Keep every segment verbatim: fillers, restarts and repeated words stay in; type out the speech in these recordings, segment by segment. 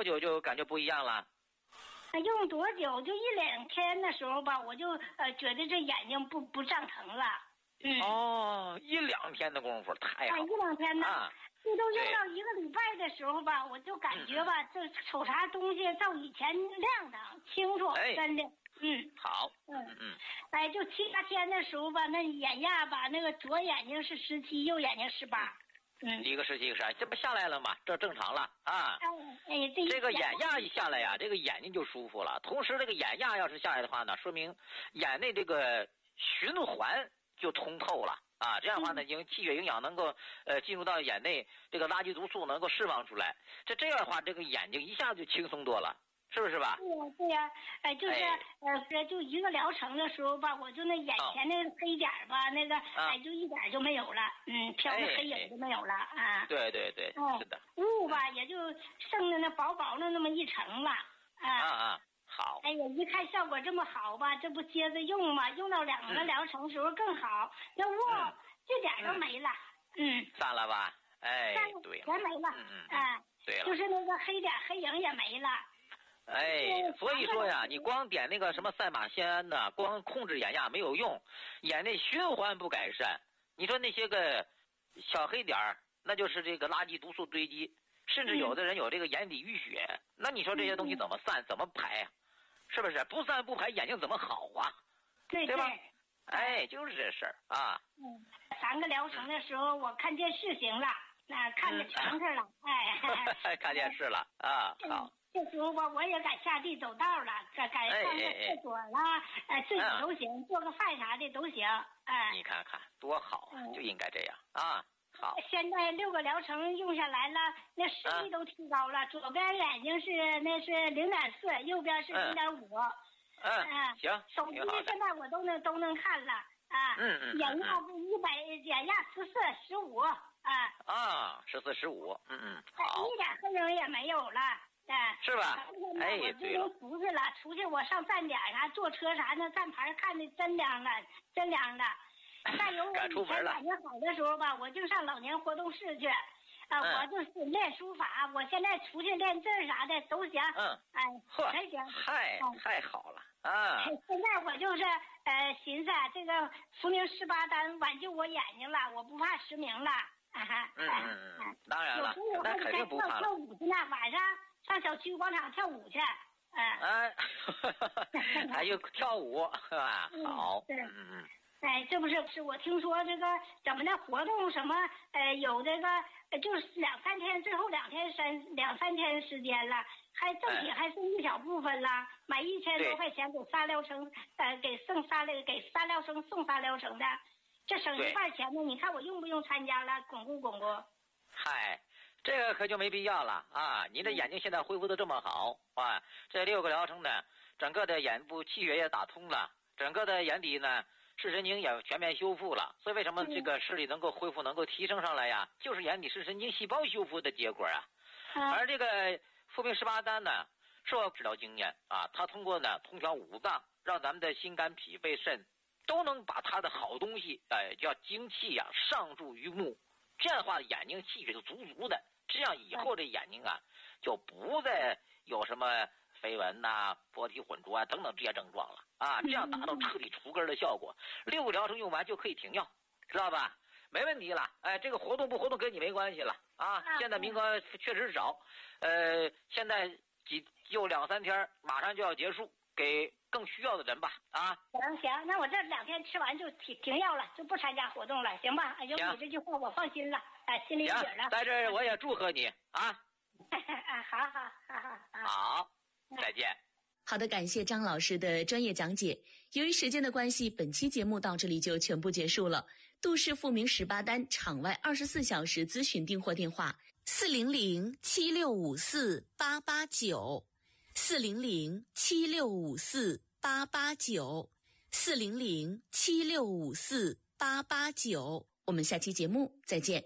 多久就感觉不一样了？ 用多久？就一两天的时候吧，我就呃觉得这眼睛不不胀疼了。嗯。 哦，一两天的功夫，太好了。 啊，一两天呢。 啊。 这都用到一个礼拜的时候吧，我就感觉吧，这瞅啥东西照以前亮堂清楚， 哎、 真的。嗯。 好。 嗯嗯。哎，就七八天的时候吧，那眼压吧，那个左眼睛是十七，右眼睛十八。嗯， 一个十七，一个十二，这不下来了吗？这正常了啊。 哎，这这个眼压一下来呀，这个眼睛就舒服了。同时，这个眼压要是下来的话呢，说明眼内这个循环就通透了啊。这样的话呢，营气血营养能够呃进入到眼内，这个垃圾毒素能够释放出来。这这样的话，这个眼睛一下就轻松多了。是不是吧？ 对呀，对呀，哎，就是、哎、呃，就一个疗程的时候吧，我就那眼前那黑点儿吧，哦、那个哎，就一点就没有了，嗯，飘的黑影就没有了啊。 对对对， 嗯、 是的。 雾吧，也就剩的那薄薄的那么一层了啊。 啊啊，好。 哎呀，一看效果这么好吧，这不接着用嘛，用到两个疗程时候更好，那雾这点都没了，嗯。 散了吧？哎，对， 全没了， 嗯嗯， 哎， 对了， 就是那个黑点黑影也没了。 哎，所以说呀，你光点那个什么赛马酰胺呢，光控制眼压没有用，眼内循环不改善。你说那些个小黑点儿，那就是这个垃圾毒素堆积，甚至有的人有这个眼底淤血，嗯、那你说这些东西怎么散，怎么排呀、啊？是不是？不散不排，眼睛怎么好啊？ 对对吧？哎，就是这事儿啊。 嗯，三个疗程的时候，我看电视行了，那、呃、看着全是了，嗯、 哎，看电视了啊，好。 这时候吧，我也敢下地走道了，敢敢上个厕所啦，哎，自己都行，嗯、做个饭啥的都行，哎。 你看看多好啊，嗯、就应该这样啊，好。 现在六个疗程用下来了，那视力都提高了，啊、左边眼睛是那是零点四，右边是零点五。 嗯，嗯行， 手机现在我都能都能看了啊。 嗯嗯。 眼压一百，眼压十四、十五啊。 啊，十四、十五，嗯嗯，好。 一点黑影也没有了。哎， 是吧？哎，对了， 我出去了，出去我上站点啥，坐车啥的，站牌看的真亮了，真亮了。再有我以前感觉好的时候吧，我就上老年活动室去，啊、呃， 嗯、 我就是练书法。我现在出去练字啥的都行。 嗯， 哎， 呵， 真行， 太太好了啊！ 现在我就是呃寻思这个福明十八丹挽救我眼睛了，我不怕失明了。啊哈， 嗯嗯嗯，当然了，那肯定不怕了。 跳舞去呢，晚上。上小区广场跳舞去，哎、 嗯，哎，还有跳舞是吧？好， 嗯嗯嗯， 哎，这不是是我听说这个怎么的活动什么，呃，有这个就是两三天，最后两天三两三天时间了，还正体还剩一小部分了，哎、买一千多块钱给仨疗程，呃，给送仨那个给仨疗程送仨疗程的，这省一半钱呢，你看我用不用参加了？巩固巩固。 嗨。这个可就没必要了啊！你的眼睛现在恢复的这么好啊，这六个疗程呢，整个的眼部气血也打通了，整个的眼底呢视神经也全面修复了。所以为什么这个视力能够恢复，能够提升上来呀？就是眼底视神经细胞修复的结果啊。而这个复明十八丹呢，受治疗经验啊，它通过呢通调五脏，让咱们的心肝脾肺肾都能把它的好东西，哎，叫精气呀、啊、上注于目。这样的话，眼睛气血就足足的。这样以后这眼睛啊，就不再有什么飞蚊呐、啊、波体混浊啊等等这些症状了啊。这样达到彻底除根的效果。六个疗程用完就可以停药，知道吧？没问题了。哎，这个活动不活动跟你没关系了啊。现在名额确实少，呃，现在几就两三天，马上就要结束，给更需要的人吧啊。 行行，那我这两天吃完就停停药了，就不参加活动了，行吧？有你这句话我放心了。哎，心里有底了。 在这儿我也祝贺你啊！ 啊，好好好好好， 好，再见。 好的，感谢张老师的专业讲解。由于时间的关系，本期节目到这里就全部结束了。杜氏复明十八丹场外二十四小时咨询订货电话：四零零七六五四八八九，四零零七六五四八八九，四零零七六五四八八九。我们下期节目再见。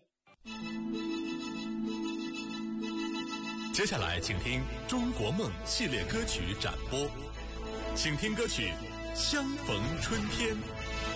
接下来请听中国梦系列歌曲展播，请听歌曲《相逢春天》。